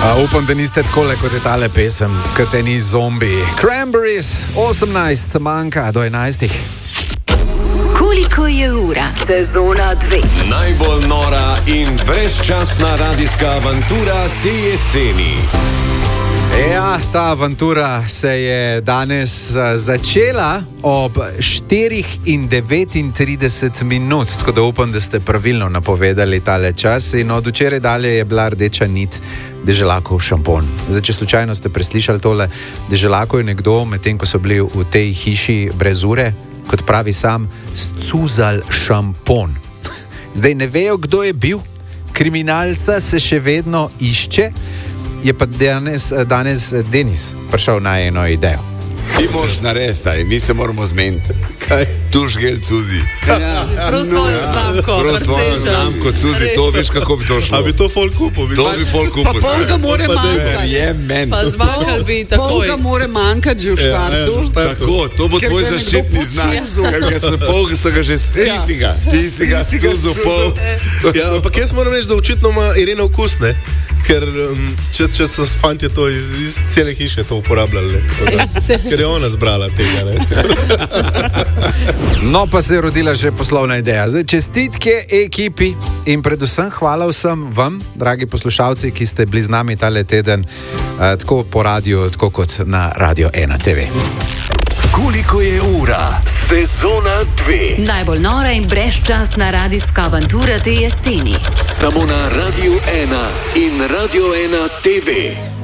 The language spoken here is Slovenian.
Upam, da niste takole kot je tale pesem, kot eni zombi. Cranberries, 18, manjka do 11. Koliko je ura? Sezona 2. Najbolj nora in brezčasna radijska avantura te jeseni. Ja, ta avantura se je danes začela ob 4:39 minut, tako da upam, da ste pravilno napovedali tale čas. In od včeraj dalje je bila rdeča nit Deželakov šampon. Zdaj, če slučajno ste preslišali tole, Deželakov je nekdo, medtem ko so bili v tej hiši brez ure, kot pravi sam, scuzal šampon. Zdaj ne vejo, kdo je bil, kriminalca se še vedno išče. Je pa danes Denis prišel na eno idejo. Ti moraš narediti, mi se moramo zmeniti. Kaj? Tuš gel cuzi. Prav svojo znamko cuzi, to veš, kako bi to šlo. A bi to folk kupil? To bi folk kupil. Pa pol ga more manjkati. Je men. Pa zmanjkal bi takoj. Pol ga more manjkati že v štartu. Tako, to bo tvoj zaščitni znak. Ker ga se pol, so ga že tistega cuzil pol. Ja, ampak jaz moram reči, da očitno ima Irena okus, ne? Ker če so fantje to iz cele hiše to uporabljali, ker je ona zbrala tega, ne? No, pa se je rodila že poslovna ideja. Zdaj, čestitke ekipi in predvsem hvala vsem vam, dragi poslušalci, ki ste bili z nami tale teden, tako po radiju, tako kot na Radio 1 TV. Koliko je ura? Sezona 2. Najbolj nora in brezčasna radijska avantura te jeseni. Samo na Radio 1 in Radio 1 TV.